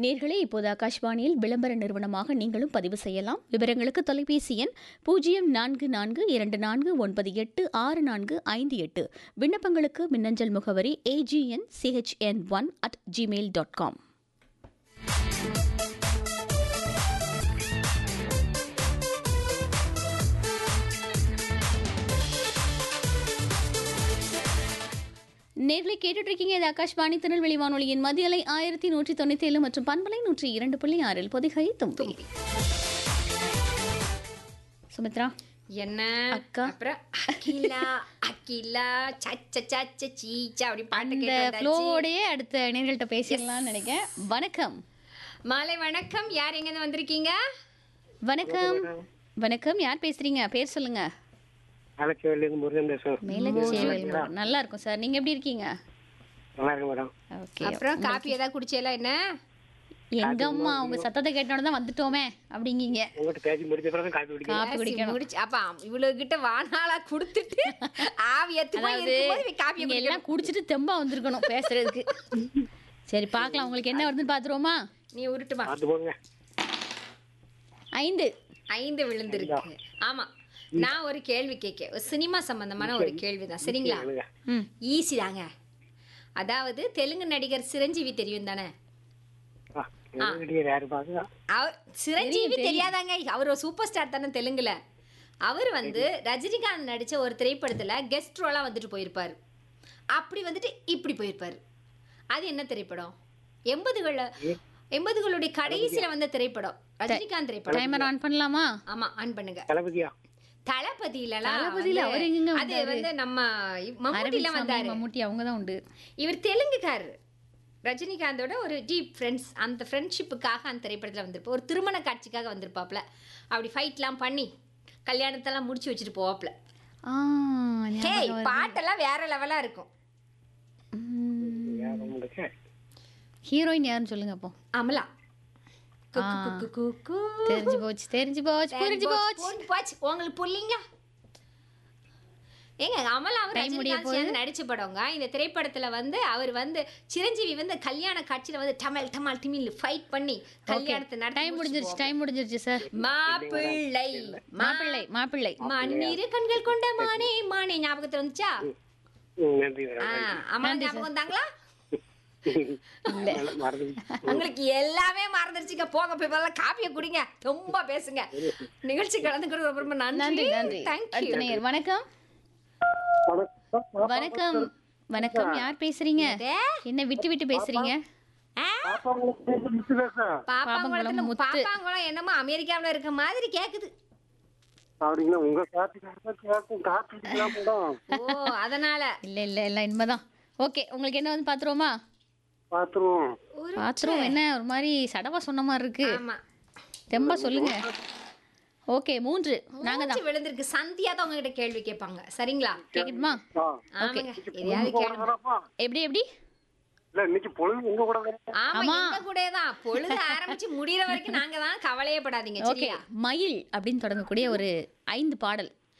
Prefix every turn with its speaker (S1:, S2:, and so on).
S1: நேர்களே, இப்போது ஆகாஷ்வாணியில் விளம்பர நிறுவனமாக நீங்களும் பதிவு செய்யலாம். விவரங்களுக்கு தொலைபேசி எண் 0442986458. விண்ணப்பங்களுக்கு மின்னஞ்சல் முகவரி agnchn1@gmail.com. நேர்களை கேட்டுட்டு இருக்கீங்க. இது ஆகாஷ்வாணி திருநெல்வேலி வானொலியின் மதியலை 1197 மற்றும் பண்பலை 102.6 பொதிகை தும்பி. சுமித்ரா
S2: என்ன
S1: அக்கா
S2: அப்புறம் அகிலா அகிலா சச்ச சச்ச சீச்சா அப்படி பாட்டு
S1: அந்த ஃப்ளோவோடயே அடுத்த நேர்கள்ட்ட பேசிடலாம்னு நினைக்கிறேன். வணக்கம்.
S2: மாலை வணக்கம். யார் எங்க இருந்து வந்திருக்கீங்க?
S1: வணக்கம். வணக்கம், யார் பேசுறீங்க? பேர் சொல்லுங்க. நல்லா இருக்கும் சார். நீங்க எப்படி இருக்கீங்க?
S2: அப்புறம் காபி ஏதாவது குடிச்சேல? என்ன
S1: எங்க அம்மா உங்க சத்தத்தை கேட்டோட தான் வந்துட்டோமே அப்படிங்கீங்க. காபி குடிக்கணும்.
S2: அப்ப இவ்வளவு கிட்ட வானாலா குடுத்துட்டு
S1: காபி எல்லாம் குடிச்சிட்டு தெம்பா வந்திருக்கணும் பேசுறதுக்கு. சரி, பார்க்கலாம் உங்களுக்கு என்ன வருதுன்னு பாத்துருவோமா?
S2: நீ உருட்டுமா. 5 விழுந்திருக்கு. ஆமா, நான் ஒரு கேள்வி கேட்க, சினிமா சம்பந்தமான ஒரு கேள்விதான். சரிங்களா? ஈஸி தாங்க. அதாவது தெலுங்கு நடிகர் சிரஞ்சீவி தெரியும் தானே? சிரஞ்சீவி தெரியாதாங்க? அவர் ஒரு சூப்பர் ஸ்டார் தானே தெலுங்குல. அவர் ரஜினிகாந்த் நடிச்ச ஒரு திரைப்படத்துல கெஸ்ட் ரோலா வந்துட்டு போயிருப்பாரு. அப்படி வந்துட்டு இப்படி போயிருப்பாரு. அது என்ன திரைப்படம்? 80களுடைய கடைசியில வந்த திரைப்படம், ரஜினிகாந்த் திரைப்படம்.
S1: டைமர் ஆன் பண்ணலாமா?
S2: ஆமா, ஆன் பண்ணுங்க. தளபதியில நம்ம மம்முட்டில வந்தாரு.
S1: மம்முட்டி அவங்க தான் உண்டு.
S2: இவர் தெலுங்குக்காரர். ரஜினிகாந்தோட ஒரு டீப் ஃப்ரெண்ட்ஸ். அந்த ஃப்ரெண்ட்ஷிப்புக்காக அந்த திரைப்படத்தில் வந்திருப்போம். ஒரு திருமண காட்சிக்காக வந்திருப்பாப்ல. அப்படி ஃபைட்லாம் பண்ணி கல்யாணத்தெல்லாம் முடிச்சு வச்சுட்டு போவாப்ல. பாட்டெல்லாம் வேற லெவலா இருக்கும்.
S1: ஹீரோயின் யாருன்னு சொல்லுங்க அப்போ.
S2: அமலா.
S1: தெரிஞ்சு போச்சு.
S2: உங்களுக்கு புள்ளிங்க ஏங்க, அமலாவும் ரஜினிகாந்த் நடிச்ச படங்க. இந்த திரைப்படத்துல அவர் சிரஞ்சீவி கல்யாண காட்சியில டமல் டமால் டிமில் ஃபைட் பண்ணி கல்யாணத்தை நடத்தி.
S1: டைம் முடிஞ்சிருச்சு சார். மாப்பிள்ளை
S2: மண்ணீரு கண்கள் கொண்ட மானே மானே ஞாபகத்துல வந்துச்சா? அமலா ஞாபகம் வந்தாங்களா? உங்களுக்கு எல்லாமே மறந்துருச்சுங்க. போங்க, போய் காப்பியை குடிங்க, ரொம்ப பேசுங்க. நிகழ்ச்சி கலந்துக்கிறது ரொம்ப நன்றி.
S1: தேங்க்யூ. வணக்கம். வணக்கம். வணக்கம், யார் பேசுறீங்க? என்ன விட்டு விட்டு பேசுறீங்க?
S2: பாப்பாங்குளம் என்னமோ அமெரிக்காவுல இருக்க மாதிரி கேக்குது. ஓ, அதனால
S1: இல்ல இனிமேதான். ஓகே, உங்களுக்கு என்ன பாத்துருவோமா? பாத்ரூம் என்ன ஒரு மாதிரி சடவா சொன்ன மாதிரி இருக்கு. தெம்பா சொல்லுங்க. ஓகே, 3 நாங்க தான்
S2: விழுந்திருக்கு. சந்தியா தான் உங்ககிட்ட கேள்வி கேட்பாங்க. சரிங்களா?
S1: கேக்குதுமா? ஓகே, எப்படி
S2: பொழுது ஆரம்பிச்சு முடியற வரைக்கும் நாங்க தான். கவலையே படாதீங்க. சரியா?
S1: மயில் அப்படின்னு தொடங்கக்கூடிய ஒரு 5 பாடல்